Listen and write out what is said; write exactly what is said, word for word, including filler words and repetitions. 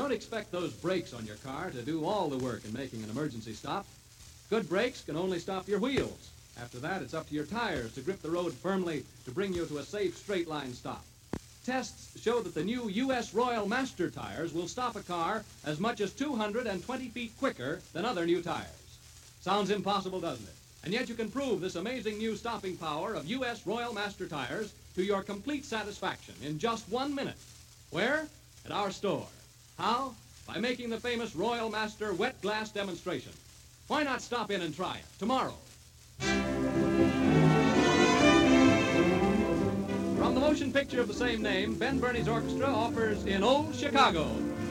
don't expect those brakes on your car to do all the work in making an emergency stop. Good brakes can only stop your wheels. After that, it's up to your tires to grip the road firmly to bring you to a safe straight-line stop. Tests show that the new U S Royal Master tires will stop a car as much as two hundred twenty feet quicker than other new tires. Sounds impossible, doesn't it? And yet you can prove this amazing new stopping power of U S Royal Master tires to your complete satisfaction in just one minute. Where? At our store. How? By making the famous Royal Master wet glass demonstration. Why not stop in and try it tomorrow? From the motion picture of the same name, Ben Burney's orchestra offers In Old Chicago,